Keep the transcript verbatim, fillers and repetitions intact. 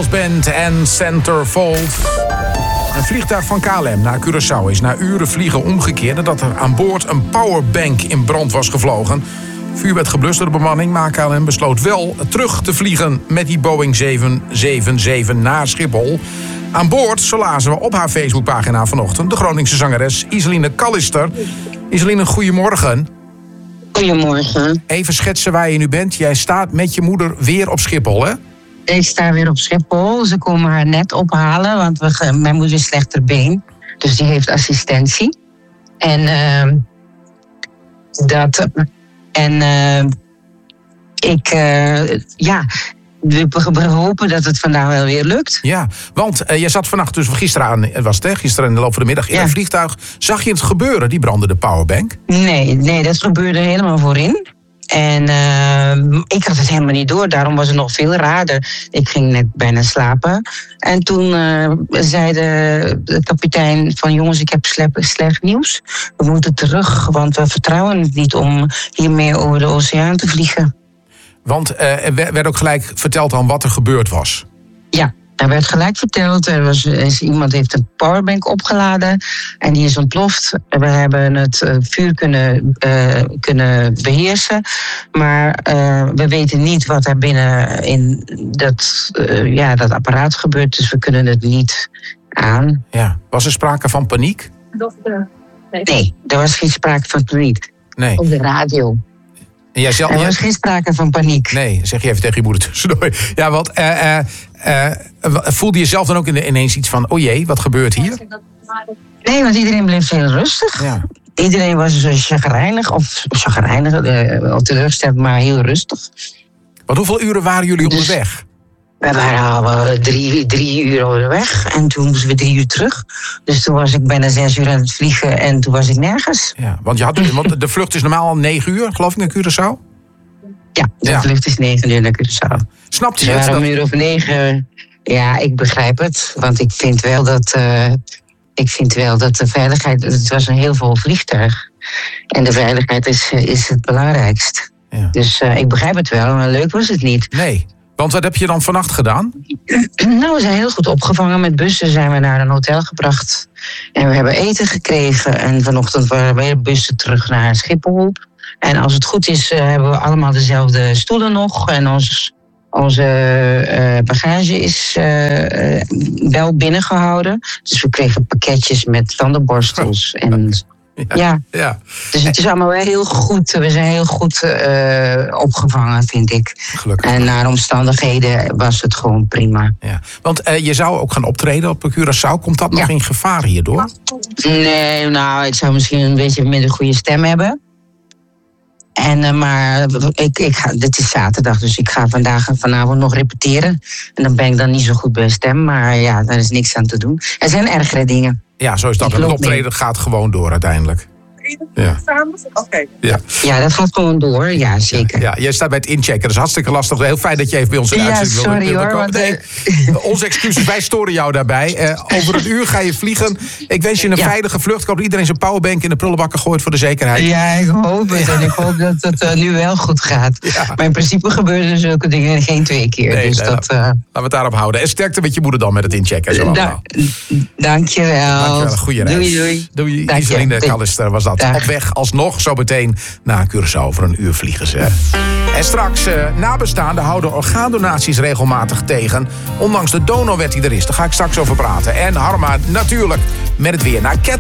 Miles Band en Centerfold. Een vliegtuig van K L M naar Curaçao is na uren vliegen omgekeerd nadat er aan boord een powerbank in brand was gevlogen. Vuur werd geblust door de bemanning, maar K L M besloot wel terug te vliegen met die Boeing zeven zeven zeven naar Schiphol. Aan boord, zo lazen we op haar Facebookpagina vanochtend, de Groningse zangeres Iseline Callister. Iseline, goedemorgen. Goedemorgen. Even schetsen waar je nu bent. Jij staat met je moeder weer op Schiphol, hè? Ik sta weer op Schiphol. Ze komen haar net ophalen, want we, mijn moeder is slechter been. Dus die heeft assistentie. En uh, dat... En uh, ik... Uh, ja... We, we hopen dat het vandaag wel weer lukt. Ja, want uh, jij zat vannacht, dus gisteren aan, was het, hè? Gisteren in de loop van de middag in ja. een vliegtuig. Zag je het gebeuren, die brandende powerbank? Nee, nee, dat gebeurde helemaal voorin. En uh, ik had het helemaal niet door, daarom was het nog veel raarder. Ik ging net bijna slapen. En toen uh, zei de, de kapitein van jongens, ik heb slecht, slecht nieuws. We moeten terug, want we vertrouwen het niet om hiermee over de oceaan te vliegen. Want uh, er werd ook gelijk verteld aan wat er gebeurd was. Ja, er werd gelijk verteld. Er was, is, iemand heeft een powerbank opgeladen en die is ontploft. We hebben het uh, vuur kunnen, uh, kunnen beheersen. Maar uh, we weten niet wat er binnen in dat, uh, ja, dat apparaat gebeurt. Dus we kunnen het niet aan. Ja. Was er sprake van paniek? Nee, er was geen sprake van paniek. Nee. Op de radio. En jij zelf, er was geen sprake van paniek. Nee, zeg je even tegen je moeder tussendoor. Ja, want uh, uh, uh, voelde je zelf dan ook ineens iets van... oh jee, wat gebeurt hier? Nee, want iedereen bleef heel rustig. Ja. Iedereen was chagrijnig, of chagrijnig, uh, of teleurgesteld, maar heel rustig. Want hoeveel uren waren jullie dus, onderweg? We waren al drie, drie uur onderweg en toen moesten we drie uur terug. Dus toen was ik bijna zes uur aan het vliegen en toen was ik nergens. Ja, want, je had, want de vlucht is normaal negen uur, geloof ik, naar Curaçao? Ja, de ja. vlucht is negen uur naar Curaçao. Snapte je het? Dus we waren om uur of negen. Ja, ik begrijp het. Want ik vind wel dat, uh, ik vind wel dat de veiligheid... Het was een heel vol vliegtuig. En de veiligheid is, is het belangrijkst. Ja. Dus uh, ik begrijp het wel, maar leuk was het niet. Nee. Want wat heb je dan vannacht gedaan? Nou, we zijn heel goed opgevangen. Met bussen zijn we naar een hotel gebracht. En we hebben eten gekregen. En vanochtend waren we weer bussen terug naar Schiphol. En als het goed is, uh, hebben we allemaal dezelfde stoelen nog. En ons, onze uh, bagage is uh, uh, wel binnengehouden. Dus we kregen pakketjes met tandenborstels. Oh. En Ja. Ja. ja, dus het is allemaal wel heel goed. We zijn heel goed uh, opgevangen, vind ik. Gelukkig. En naar omstandigheden was het gewoon prima. Ja. Want uh, je zou ook gaan optreden op Curaçao. Komt dat nog ja. in gevaar hierdoor? Nee, nou, ik zou misschien een beetje met een goede stem hebben. En, uh, maar ik, ik ga, dit is zaterdag, dus ik ga vandaag en vanavond nog repeteren. En dan ben ik dan niet zo goed bij stem, maar ja, daar is niks aan te doen. Er zijn ergere dingen. Ja, zo is dat. Het optreden mee. gaat gewoon door uiteindelijk. Ja. Okay. Ja. ja, dat gaat gewoon door. Ja, zeker. Ja, ja, jij staat bij het inchecken. Dat is hartstikke lastig. Heel fijn dat je even bij ons in de ja, uitzending sorry, wilde hoor, komen. Nee, onze excuses, wij storen jou daarbij. Uh, over een uur ga je vliegen. Ik wens je een ja. veilige vlucht. Ik hoop dat iedereen zijn powerbank in de prullenbakken gooit voor de zekerheid. Ja, ik hoop het. Ja. En ik hoop dat het uh, nu wel goed gaat. Ja. Maar in principe gebeuren zulke dingen geen twee keer. Nee, dus nee, dat, uh... laten we het daarop houden. En sterkte met je moeder dan met het inchecken. Zo da- Dank je wel. Dank je wel. Goeie reis. Doei, doei. Doei, Iseline Callister was dat. Dag. Op weg alsnog zo meteen naar Curaçao voor een uur vliegen ze. En straks, uh, nabestaanden houden orgaandonaties regelmatig tegen. Ondanks de donorwet die er is. Daar ga ik straks over praten. En Harma natuurlijk met het weer naar Cat.